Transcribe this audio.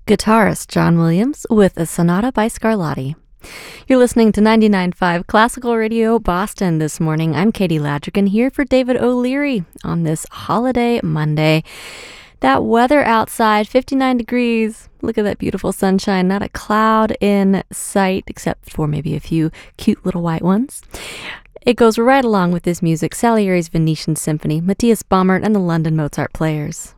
Guitarist John Williams with a Sonata by Scarlatti. You're listening to 99.5 Classical Radio Boston this morning. I'm Katie Ladrigan here for David O'Leary on this holiday Monday. That weather outside, 59 degrees. Look at that beautiful sunshine. Not a cloud in sight, except for maybe a few cute little white ones. It goes right along with this music. Salieri's Venetian Symphony, Matthias Baumert and the London Mozart Players.